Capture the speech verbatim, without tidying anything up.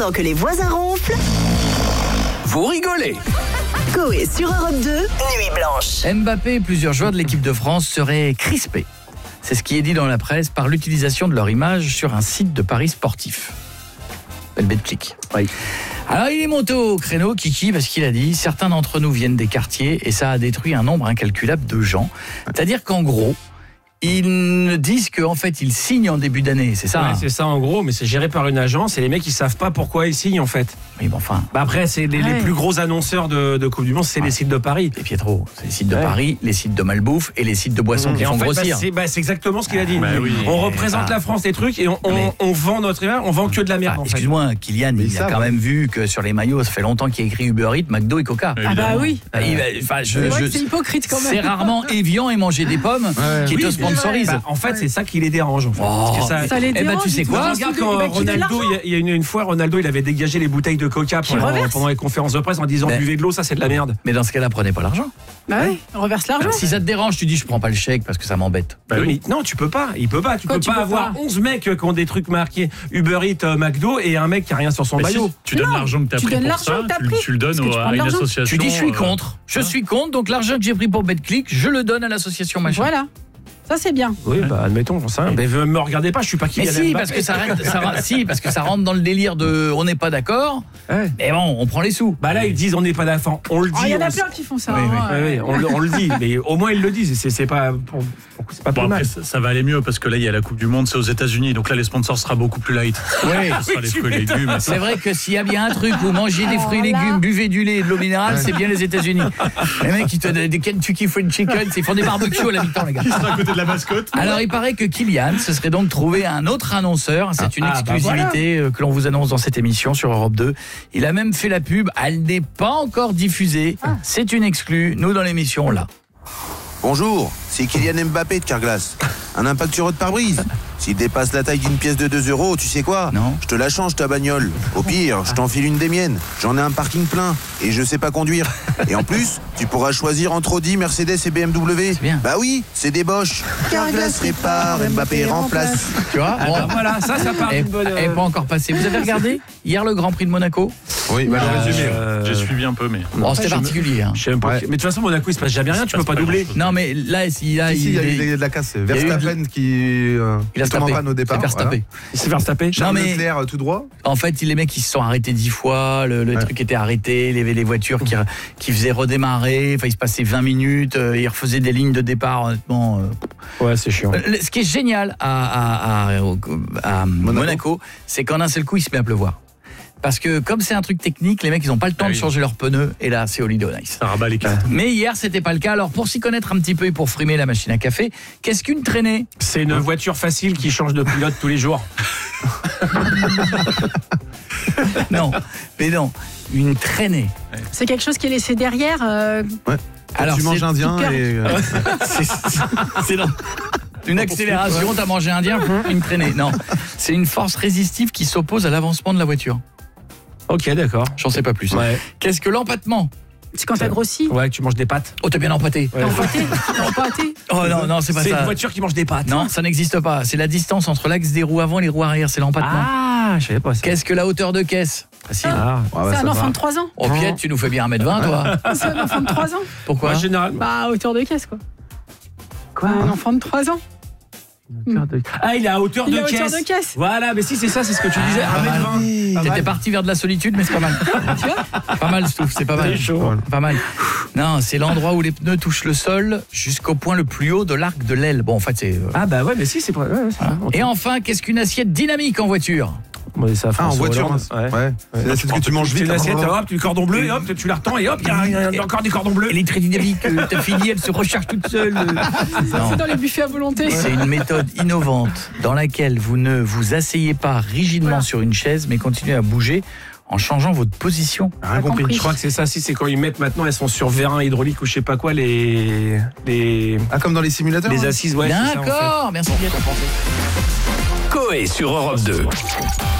Pendant que les voisins ronflent, vous rigolez. Coé sur Europe deux, Nuit Blanche. Mbappé et plusieurs joueurs de l'équipe de France seraient crispés. C'est ce qui est dit dans la presse par l'utilisation de leur image sur un site de paris sportif. Belle bête clic. Oui. Alors il est monté au créneau, Kiki, parce qu'il a dit certains d'entre nous viennent des quartiers et ça a détruit un nombre incalculable de gens. C'est-à-dire qu'en gros, ils disent qu'en fait ils signent en début d'année, c'est ça Ouais, hein c'est ça en gros, mais c'est géré par une agence et les mecs ils savent pas pourquoi ils signent en fait. Oui, bon, enfin. Bah après c'est les, Ouais. les plus gros annonceurs de, de Coupe du Monde, c'est Ouais. les sites de Paris. Et Pietro, c'est les sites de Ouais. Paris, les sites de malbouffe et les sites de boissons qui Et en font fait, bah, grossir. c'est, bah, c'est exactement ce qu'il a dit. Bah oui. On représente Ah. la France des trucs et on, on, Mais- on vend notre image, on vend que de la merde Ah, en fait. excuse-moi, Kylian, Mais il ça, a quand ouais. même vu que sur les maillots, ça fait longtemps qu'il y a écrit Uber Eats, McDo et Coca. Ah bah oui. Ah, il va- Enfin, je, C'est vrai je- que c'est hypocrite quand même. c'est rarement Evian et manger des pommes Ouais. qui Oui, te mais- sponsorise. Bah, en fait, c'est ça qui les dérange. En fait. Oh. Parce que ça- Ça les Eh ben, dérange. tu sais ils quoi font Regarde des- quand bah, qui donnent Ronaldo, l'argent. il y a- il y a une, une fois, Ronaldo, il avait dégagé les bouteilles de Coca Qui pendant, reverse. pendant les conférences de presse en disant Mais- buvez de l'eau, ça c'est de la merde. Mais dans ce cas-là, prenez pas l'argent. Bah oui, on reverse l'argent. Si ça te dérange, tu dis je prends pas le chèque parce que ça m'embête. Bah oui. Mais non, tu peux pas. Il peut pas. Tu Quoi, peux tu pas peux avoir pas onze mecs qui ont des trucs marqués Uber Eats, euh, McDo et un mec qui a rien sur son Mais si, maillot. tu donnes Non, l'argent que tu as tu pris donnes pour l'argent ça, que t'as tu, le- pris. tu le donnes Parce que au- tu à prends de une l'argent. association. Tu dis je suis euh, contre. Je hein. suis contre, donc l'argent que j'ai pris pour BetClick, je le donne à l'association machin. Voilà. Ça c'est bien. Oui, bah admettons, j'en sais rien. Mais me regardez pas, je suis pas qui. Mais si parce, que ça, rentre- ça, rentre- si, parce que ça rentre dans le délire de on n'est pas d'accord, Ouais. mais bon, on prend les sous. Bah là, ils disent on n'est pas d'accord. On le dit. Ah, il y en on a s- plein qui font ça. Oui, oui. hein, Ouais, ouais, on, le- on le dit, mais au moins ils le disent. C'est, c'est pas, pour- pour- c'est pas Bon, plus après, mal. ça, ça va aller mieux parce que là, il y a la Coupe du Monde, c'est aux États-Unis. Donc là, les sponsors sera beaucoup plus light. Ouais. Ce sera les tu fruits et légumes. C'est vrai que s'il y a bien un truc où manger des Alors fruits et là- légumes, buvez du lait et de l'eau minérale, c'est bien les États-Unis. Les mecs, ils te donnent des Kentucky Fried Chicken, ils font des barbecues à la mi-temps, les gars. Qui sera à côté de la mascotte. Alors, il paraît que Kylian se serait donc trouvé un autre annonceur. C'est une ah, bah exclusivité euh, que l'on vous annonce dans cette émission sur Europe deux. Il a même fait la pub. Elle n'est pas encore diffusée. C'est une exclue. Nous, dans l'émission, là. Bonjour, c'est Kylian Mbappé de Carglass. Un impact sur votre pare-brise. S'il dépasse la taille d'une pièce de deux euros, tu sais quoi? Non. Je te la change ta bagnole. Au pire, je t'enfile une des miennes. J'en ai un parking plein et je sais pas conduire. Et en plus, tu pourras choisir entre Audi, Mercedes et B M W. C'est bien. Bah oui, c'est des Bosch. Carglass répare, Mbappé remplace. Tu vois Ah, Bon. bah voilà, ça, ça part Elle d'une bonne. n'est pas encore passée. Vous avez regardé hier le Grand Prix de Monaco? Oui, bah, Euh, le résumé. euh, J'ai suivi un peu, mais. Bon, c'était je me- particulier. hein. Je sais même pas. Ouais. Mais de toute façon, Monaco, il se passe jamais rien. Il Tu se peux passe pas pas doubler. grand-chose. Non, mais là, il a, Si, si, il y a il, eu de la casse. y a eu Verstappen qui, euh, il a qui tombe en tapé. panne au départ. C'est Verstappen. Il s'est fait retaper. Non, Charles mais- Leclerc euh, tout droit. En fait, les mecs, ils se sont arrêtés dix fois, le, le Ouais. truc était arrêté, les, les voitures qui, qui faisaient redémarrer, enfin, il se passait vingt minutes, euh, ils refaisaient des lignes de départ, honnêtement. euh. Ouais, c'est chiant. Euh, Ce qui est génial à, à, à, à Monaco, c'est qu'en un seul coup, il se met à pleuvoir. Parce que comme c'est un truc technique, les mecs, ils n'ont pas le temps Ah de oui. changer leurs pneus, et là, c'est Holiday on Ice. Ça rabat les cartes. Mais hier, c'était pas le cas. Alors, pour s'y connaître un petit peu et pour frimer la machine à café, qu'est-ce qu'une traînée? C'est une voiture facile qui change de pilote tous les jours. Non, mais non, une traînée. C'est quelque chose qui est laissé derrière. euh, Alors, tu manges c'est- indien hyper- et. euh, C'est c'est dans une accélération, t'as mangé indien, une traînée. Non, c'est une force résistive qui s'oppose à l'avancement de la voiture. Ok, d'accord. J'en sais pas plus. Ouais. Qu'est-ce que l'empattement? C'est quand t'as grossi. Ouais, tu manges des pâtes. Oh, t'as bien empâté. Ouais. Empâté. Empâté. Oh non, non, c'est pas C'est une ça. voiture qui mange des pâtes. Non, ça n'existe pas. C'est la distance entre l'axe des roues avant et les roues arrière, c'est l'empattement. Ah, je savais pas ça. Qu'est-ce que la hauteur de caisse? Facile. Ah. ouais, ouais, C'est un ça enfant va. de trois ans. Oh, Piette, tu nous fais bien un mètre vingt, toi. C'est un enfant de trois ans. Pourquoi? Moi, généralement. Bah, hauteur de caisse, quoi. Quoi Un enfant de trois ans. Ah, il est à hauteur Il de est à hauteur caisse. de caisse. Voilà, mais si, c'est ça, c'est ce que tu disais. pas un mètre mal. vingt. Pas T'étais mal. parti vers de la solitude, mais c'est pas mal. Tu vois Pas mal, Stouff, c'est pas mal. C'est chaud. Pas mal. Non, c'est l'endroit où les pneus touchent le sol jusqu'au point le plus haut de l'arc de l'aile. Bon, en fait, c'est... euh, Ah, bah ouais, mais si, c'est pas. Ouais, c'est ça. Et enfin, qu'est-ce qu'une assiette dynamique en voiture? Ouais, ça, Ah, en François voiture. Hollande. Ouais. Ouais. C'est c'est ce que tu manges C'est vite. une assiette, après. hop, tu le cordon bleu, et hop, tu la retends, et hop, il y a, il y a- il y a encore des cordons bleus. Électrodynamique, euh, ta fille, elle se recharge toute seule. euh. Non. C'est dans les buffets à volonté. C'est une méthode innovante dans laquelle vous ne vous asseyez pas rigidement Voilà. sur une chaise, mais continuez à bouger en changeant votre position. Rien compris. compris. Je crois que c'est ça, si, c'est quand ils mettent maintenant, elles sont sur vérin hydraulique ou je sais pas quoi, les. Les, Ah, comme dans les simulateurs. les hein. assises, ouais. c'est ça, en fait. D'accord, merci. Coé sur Europe deux.